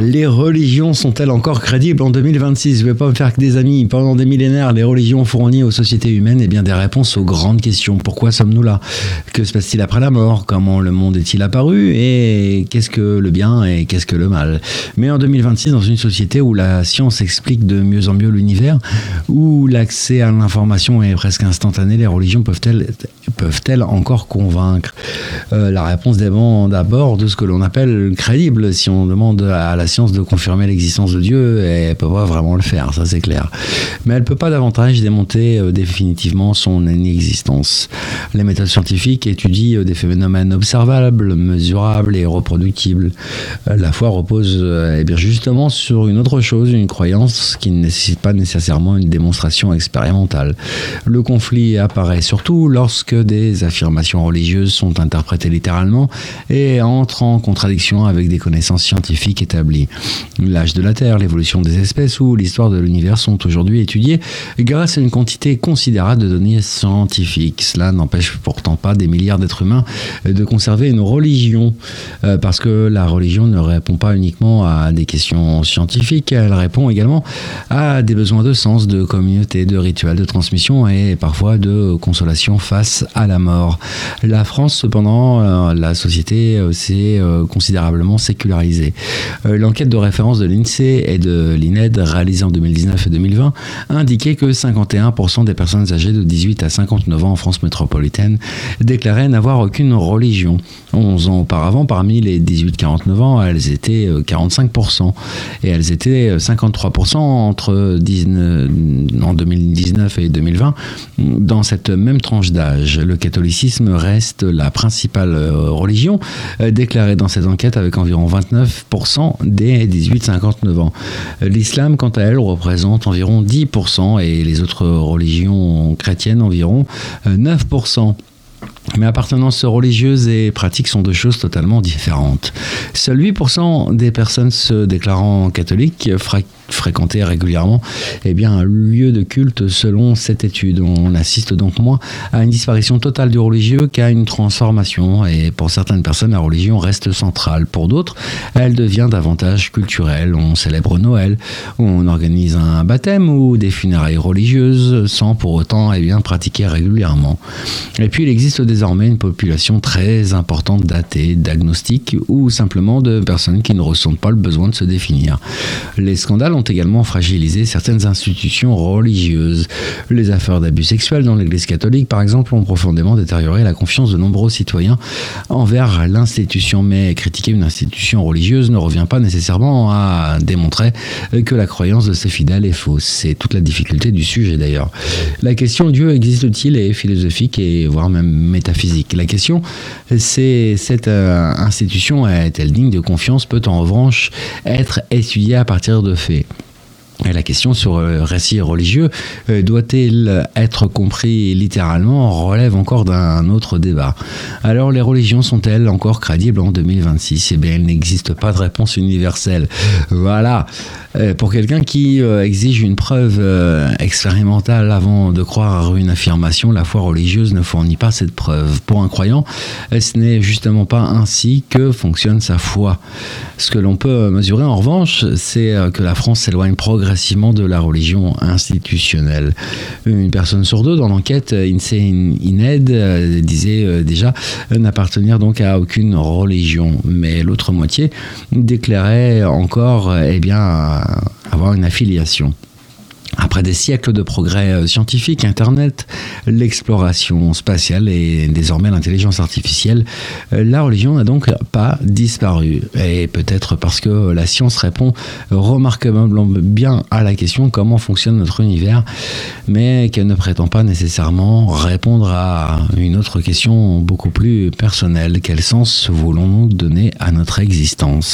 Les religions sont-elles encore crédibles en 2026 ? Je ne vais pas me faire que des amis. Pendant des millénaires, les religions ont fourni aux sociétés humaines des réponses aux grandes questions. Pourquoi sommes-nous là ? Que se passe-t-il après la mort ? Comment le monde est-il apparu ? Et qu'est-ce que le bien et qu'est-ce que le mal ? Mais en 2026, dans une société où la science explique de mieux en mieux l'univers, où l'accès à l'information est presque instantané, les religions peuvent-elles encore convaincre ? La réponse dépend d'abord de ce que l'on appelle crédible. Si on demande à la science de confirmer l'existence de Dieu, elle ne peut pas vraiment le faire, ça c'est clair. Mais elle ne peut pas davantage démonter définitivement son inexistence. Les méthodes scientifiques étudient des phénomènes observables, mesurables et reproductibles. La foi repose justement sur une autre chose, une croyance qui ne nécessite pas nécessairement une démonstration expérimentale. Le conflit apparaît surtout lorsque des affirmations religieuses sont interprétées littéralement et entrent en contradiction avec des connaissances scientifiques établies. L'âge de la Terre, l'évolution des espèces ou l'histoire de l'univers sont aujourd'hui étudiés grâce à une quantité considérable de données scientifiques. Cela n'empêche pourtant pas des milliards d'êtres humains de conserver une religion, parce que la religion ne répond pas uniquement à des questions scientifiques, elle répond également à des besoins de sens, de communauté, de rituels, de transmission et parfois de consolation face à la mort. La France, cependant, la société s'est considérablement sécularisée. L'enquête de référence de l'INSEE et de l'INED réalisée en 2019 et 2020 indiquait que 51% des personnes âgées de 18 à 59 ans en France métropolitaine déclaraient n'avoir aucune religion. 11 ans auparavant, parmi les 18-49 ans, elles étaient 45% et elles étaient 53% en 2019 et 2020 dans cette même tranche d'âge. Le catholicisme reste la principale religion déclarée dans cette enquête avec environ 29% des 18-59 ans. L'islam, quant à elle, représente environ 10% et les autres religions chrétiennes environ 9%. Mais appartenance religieuse et pratique sont deux choses totalement différentes. Seuls 8% des personnes se déclarant catholiques fréquentaient régulièrement un lieu de culte selon cette étude. On assiste donc moins à une disparition totale du religieux qu'à une transformation. Et pour certaines personnes, la religion reste centrale. Pour d'autres, elle devient davantage culturelle. On célèbre Noël, on organise un baptême ou des funérailles religieuses sans pour autant pratiquer régulièrement. Et puis il existe désormais une population très importante d'athées, d'agnostiques ou simplement de personnes qui ne ressentent pas le besoin de se définir. Les scandales ont également fragilisé certaines institutions religieuses. Les affaires d'abus sexuels dans l'Église catholique, par exemple, ont profondément détérioré la confiance de nombreux citoyens envers l'institution. Mais critiquer une institution religieuse ne revient pas nécessairement à démontrer que la croyance de ses fidèles est fausse. C'est toute la difficulté du sujet d'ailleurs. La question Dieu existe-t-il est philosophique et voire même métaphysique. La question, c'est cette institution est-elle digne de confiance ? Peut en revanche être étudiée à partir de faits ? Et la question sur le récit religieux, doit-il être compris littéralement, relève encore d'un autre débat. Alors les religions sont-elles encore crédibles en 2026 ? Il n'existe pas de réponse universelle. Voilà. Pour quelqu'un qui exige une preuve expérimentale avant de croire à une affirmation, la foi religieuse ne fournit pas cette preuve. Pour un croyant, ce n'est justement pas ainsi que fonctionne sa foi. Ce que l'on peut mesurer en revanche, c'est que la France s'éloigne progressivement de la religion institutionnelle. Une personne sur deux dans l'enquête INSEE-INED disait déjà n'appartenir donc à aucune religion, mais l'autre moitié déclarait encore avoir une affiliation. Après des siècles de progrès scientifiques, Internet, l'exploration spatiale et désormais l'intelligence artificielle, la religion n'a donc pas disparu. Et peut-être parce que la science répond remarquablement bien à la question comment fonctionne notre univers, mais qu'elle ne prétend pas nécessairement répondre à une autre question beaucoup plus personnelle. Quel sens voulons-nous donner à notre existence ?